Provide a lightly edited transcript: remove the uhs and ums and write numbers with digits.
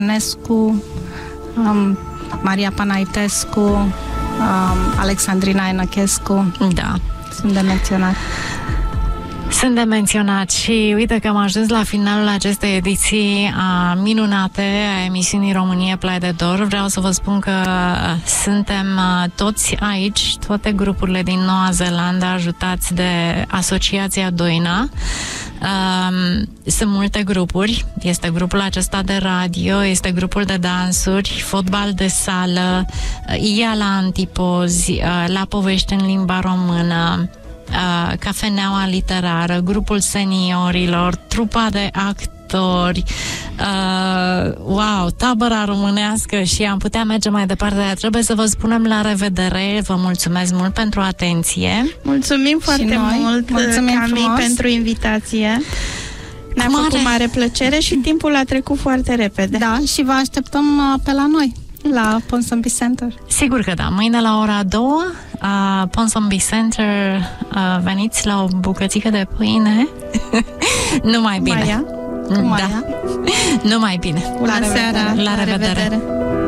Nescu, Maria Panaitescu, Alexandrina Enăchescu. Da. Sunt de menționat. Sunt de menționat și uite că am ajuns la finalul acestei ediții minunate a emisiunii România Plai de Dor. Vreau să vă spun că suntem toți aici, toate grupurile din Noua Zeelandă, ajutați de Asociația Doina. Sunt multe grupuri. Este grupul acesta de radio, este grupul de dansuri, fotbal de sală, Ia la Antipozi, La Povești în limba română, Cafeneaua literară, grupul seniorilor, trupa de actori, wow, tabăra românească și am putea merge mai departe, dar trebuie să vă spunem la revedere. Vă mulțumesc mult pentru atenție. Mulțumim foarte mult, Cami, pentru invitație. Ne-a făcut mare plăcere și timpul a trecut foarte repede. Da, și vă așteptăm pe la noi, la Ponsonby Center. Sigur că da, mâine la ora 2 Ponsonby Center, veniți la o bucățică de pâine. Numai bine. Maia. Da. Numai bine. La revedere. La revedere.